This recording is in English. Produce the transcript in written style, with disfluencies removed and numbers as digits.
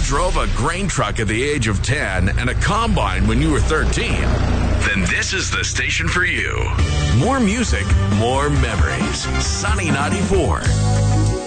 drove a grain truck at the age of 10 and a combine when you were 13, then this is the station for you. More music, more memories. Sunny 94.